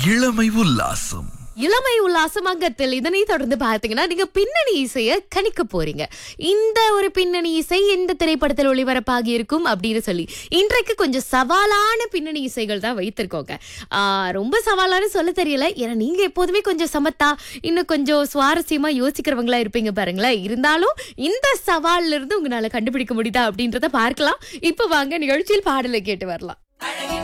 இளமை உல்லாசம். இளமை உல்லாசம் அங்கத்தில் இதனை தொடர்ந்து பார்த்தீங்கன்னா நீங்க பின்னணி இசையை கணிக்க போறீங்க. இந்த ஒரு பின்னணி இசை எந்த திரைப்படத்தில் ஒளிபரப்பாகி இருக்கும் அப்படின்னு சொல்லி இன்றைக்கு கொஞ்சம் சவாலான பின்னணி இசைகள் தான் வைத்திருக்கோங்க. ரொம்ப சவாலான சொல்ல தெரியல, ஏன்னா நீங்க எப்போதுமே கொஞ்சம் சமத்தா இன்னும் கொஞ்சம் சுவாரஸ்யமா யோசிக்கிறவங்களா இருப்பீங்க பாருங்களேன். இருந்தாலும் இந்த சவால்ல இருந்து உங்களால கண்டுபிடிக்க முடியுதா அப்படின்றத பார்க்கலாம். இப்ப வாங்க நிகழ்ச்சியில் பாடலை கேட்டு வரலாம்.